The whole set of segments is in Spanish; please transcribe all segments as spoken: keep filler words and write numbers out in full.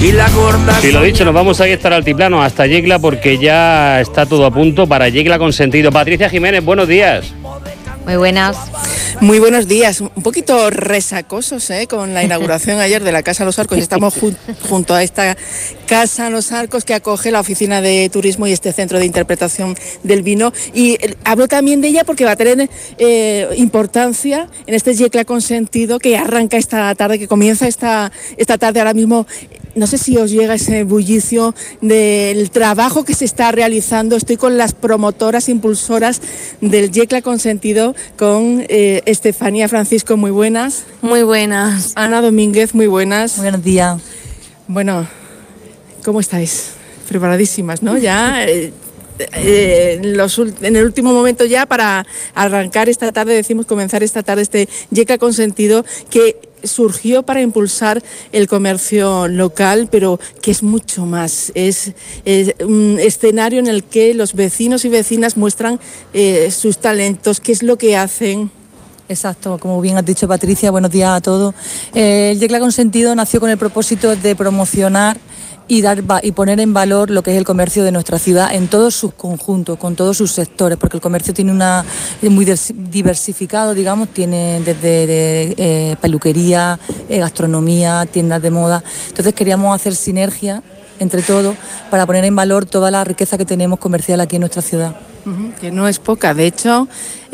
y la gorda. Y lo dicho, nos vamos a ir hasta el altiplano, hasta Yecla, porque ya está todo a punto para Yecla Consentido. Patricia Jiménez, buenos días. Muy buenas. Muy buenos días. Un poquito resacosos, ¿eh? Con la inauguración ayer de la Casa Los Arcos. Estamos jun- junto a esta Casa Los Arcos que acoge la Oficina de Turismo y este Centro de Interpretación del Vino. Y eh, hablo también de ella porque va a tener eh, importancia en este Yecla Consentido que arranca esta tarde, que comienza esta, esta tarde ahora mismo. No sé si os llega ese bullicio del trabajo que se está realizando. Estoy con las promotoras, impulsoras del Yecla Consentido, con eh, Estefanía Francisco, muy buenas. Muy buenas. Ana Domínguez, muy buenas. Buenos días. Bueno, ¿cómo estáis? Preparadísimas, ¿no? Ya eh, eh, en, los, en el último momento ya para arrancar esta tarde, decimos comenzar esta tarde este Yecla Consentido que surgió para impulsar el comercio local, pero que es mucho más. Es, es un escenario en el que los vecinos y vecinas muestran eh, sus talentos, qué es lo que hacen. Exacto, como bien has dicho, Patricia, buenos días a todos. Eh, el Yecla Consentido nació con el propósito de promocionar y dar y poner en valor lo que es el comercio de nuestra ciudad en todos sus conjuntos, con todos sus sectores, porque el comercio tiene una es muy diversificado, digamos, tiene desde de, eh, peluquería, eh, gastronomía, tiendas de moda. Entonces queríamos hacer sinergia entre todos para poner en valor toda la riqueza que tenemos comercial aquí en nuestra ciudad. Uh-huh, que no es poca, de hecho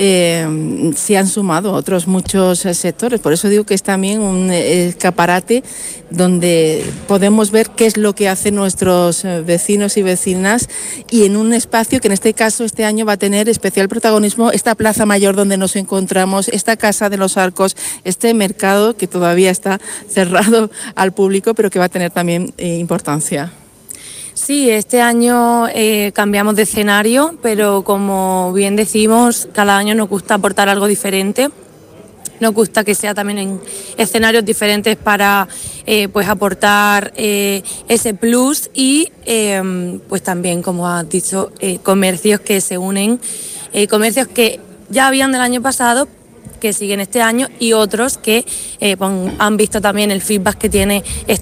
eh, se han sumado otros muchos eh, sectores, por eso digo que es también un eh, escaparate donde podemos ver qué es lo que hacen nuestros eh, vecinos y vecinas, y en un espacio que en este caso este año va a tener especial protagonismo esta Plaza Mayor donde nos encontramos, esta Casa de los Arcos, este mercado que todavía está cerrado al público pero que va a tener también eh, importancia. Sí, este año eh, cambiamos de escenario, pero como bien decimos, cada año nos gusta aportar algo diferente. Nos gusta que sea también en escenarios diferentes para eh, pues aportar eh, ese plus y eh, pues también, como has dicho, eh, comercios que se unen, eh, comercios que ya habían del año pasado, que siguen este año, y otros que eh, pues, han visto también el feedback que tiene este